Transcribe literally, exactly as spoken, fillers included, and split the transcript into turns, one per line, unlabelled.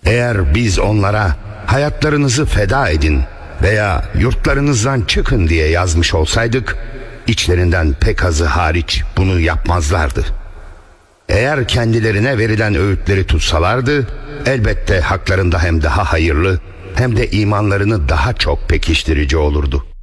Eğer biz onlara hayatlarınızı feda edin veya yurtlarınızdan çıkın diye yazmış olsaydık, içlerinden pek azı hariç bunu yapmazlardı. Eğer kendilerine verilen öğütleri tutsalardı, elbette haklarında hem daha hayırlı hem de imanlarını daha çok pekiştirici olurdu.